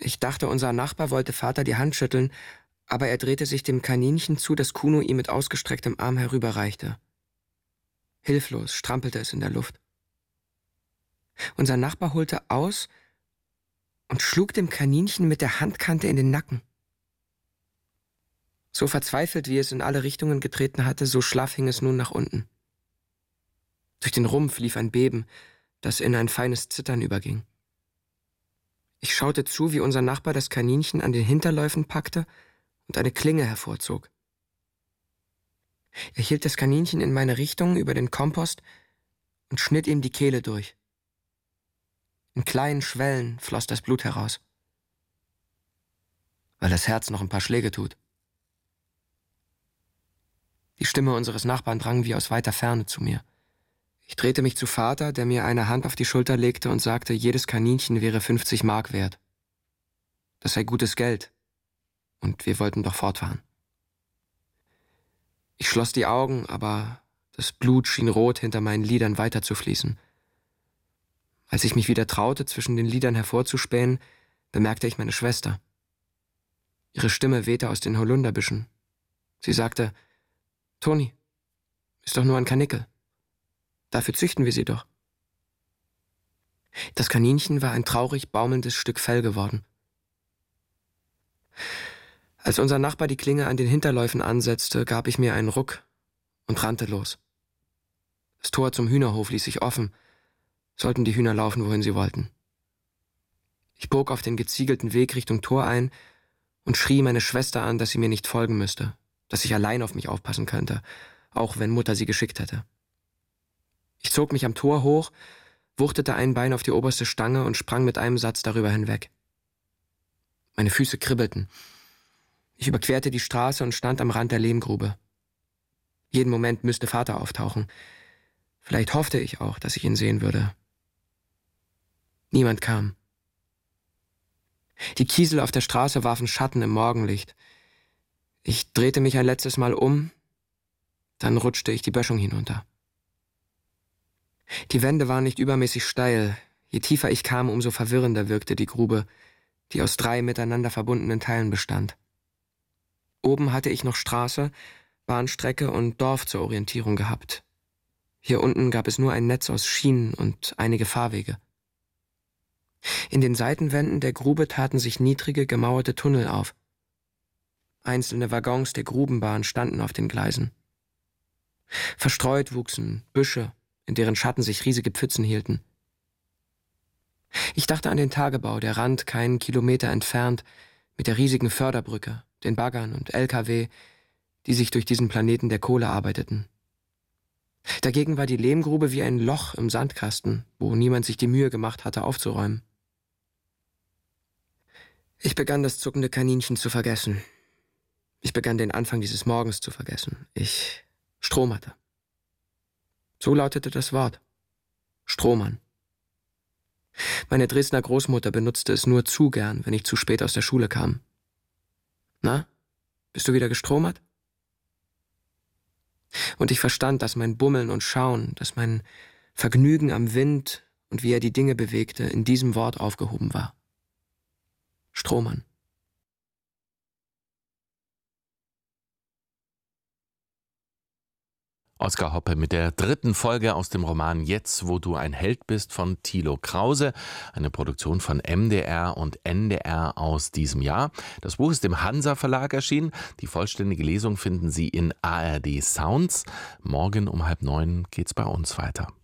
Ich dachte, unser Nachbar wollte Vater die Hand schütteln, aber er drehte sich dem Kaninchen zu, das Kuno ihm mit ausgestrecktem Arm herüberreichte. Hilflos strampelte es in der Luft. Unser Nachbar holte aus und schlug dem Kaninchen mit der Handkante in den Nacken. So verzweifelt, wie es in alle Richtungen getreten hatte, so schlaff hing es nun nach unten. Durch den Rumpf lief ein Beben, das in ein feines Zittern überging. Ich schaute zu, wie unser Nachbar das Kaninchen an den Hinterläufen packte und eine Klinge hervorzog. Er hielt das Kaninchen in meine Richtung über den Kompost und schnitt ihm die Kehle durch. In kleinen Schwellen floss das Blut heraus, weil das Herz noch ein paar Schläge tut. Die Stimme unseres Nachbarn drang wie aus weiter Ferne zu mir. Ich drehte mich zu Vater, der mir eine Hand auf die Schulter legte und sagte, jedes Kaninchen wäre 50 Mark wert. Das sei gutes Geld. Und wir wollten doch fortfahren. Ich schloss die Augen, aber das Blut schien rot hinter meinen Lidern weiterzufließen. Als ich mich wieder traute, zwischen den Lidern hervorzuspähen, bemerkte ich meine Schwester. Ihre Stimme wehte aus den Holunderbüschen. Sie sagte, »Toni, ist doch nur ein Karnickel. Dafür züchten wir sie doch.« Das Kaninchen war ein traurig baumelndes Stück Fell geworden. Als unser Nachbar die Klinge an den Hinterläufen ansetzte, gab ich mir einen Ruck und rannte los. Das Tor zum Hühnerhof ließ sich offen, sollten die Hühner laufen, wohin sie wollten. Ich bog auf den geziegelten Weg Richtung Tor ein und schrie meine Schwester an, dass sie mir nicht folgen müsste, dass ich allein auf mich aufpassen könnte, auch wenn Mutter sie geschickt hätte. Ich zog mich am Tor hoch, wuchtete ein Bein auf die oberste Stange und sprang mit einem Satz darüber hinweg. Meine Füße kribbelten. Ich überquerte die Straße und stand am Rand der Lehmgrube. Jeden Moment müsste Vater auftauchen. Vielleicht hoffte ich auch, dass ich ihn sehen würde. Niemand kam. Die Kiesel auf der Straße warfen Schatten im Morgenlicht. Ich drehte mich ein letztes Mal um, dann rutschte ich die Böschung hinunter. Die Wände waren nicht übermäßig steil. Je tiefer ich kam, umso verwirrender wirkte die Grube, die aus 3 miteinander verbundenen Teilen bestand. Oben hatte ich noch Straße, Bahnstrecke und Dorf zur Orientierung gehabt. Hier unten gab es nur ein Netz aus Schienen und einige Fahrwege. In den Seitenwänden der Grube taten sich niedrige, gemauerte Tunnel auf. Einzelne Waggons der Grubenbahn standen auf den Gleisen. Verstreut wuchsen Büsche, in deren Schatten sich riesige Pfützen hielten. Ich dachte an den Tagebau, der Rand keinen Kilometer entfernt, mit der riesigen Förderbrücke, den Baggern und LKW, die sich durch diesen Planeten der Kohle arbeiteten. Dagegen war die Lehmgrube wie ein Loch im Sandkasten, wo niemand sich die Mühe gemacht hatte, aufzuräumen. Ich begann das zuckende Kaninchen zu vergessen. Ich begann den Anfang dieses Morgens zu vergessen. Ich stromerte. So lautete das Wort. Strohmann. Meine Dresdner Großmutter benutzte es nur zu gern, wenn ich zu spät aus der Schule kam. »Na, bist du wieder gestromert?« Und ich verstand, dass mein Bummeln und Schauen, dass mein Vergnügen am Wind und wie er die Dinge bewegte, in diesem Wort aufgehoben war. Strohmann. Oskar Hoppe mit der 3. Folge aus dem Roman Jetzt, wo du ein Held bist von Thilo Krause, eine Produktion von MDR und NDR aus diesem Jahr. Das Buch ist im Hansa Verlag erschienen. Die vollständige Lesung finden Sie in ARD Sounds. Morgen um 8:30 geht's bei uns weiter.